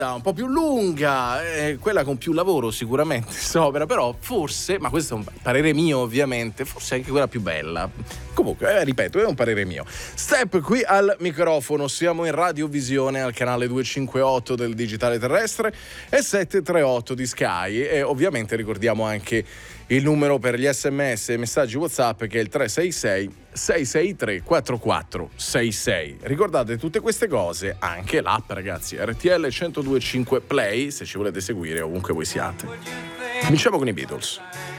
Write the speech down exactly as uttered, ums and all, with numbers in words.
un po' più lunga, eh, quella con più lavoro sicuramente sopra, però forse, ma questo è un parere mio ovviamente, forse anche quella più bella. Comunque, eh, ripeto, è un parere mio. Step qui al microfono, siamo in radiovisione al canale duecentocinquantotto del digitale terrestre e settecentotrentotto di Sky, e ovviamente ricordiamo anche il numero per gli sms e messaggi WhatsApp, che è il tre sei sei sei sei tre quattro quattro sei sei. Ricordate tutte queste cose, anche l'app, ragazzi, R T L centodue e cinque Play, se ci volete seguire ovunque voi siate. Cominciamo con i Beatles.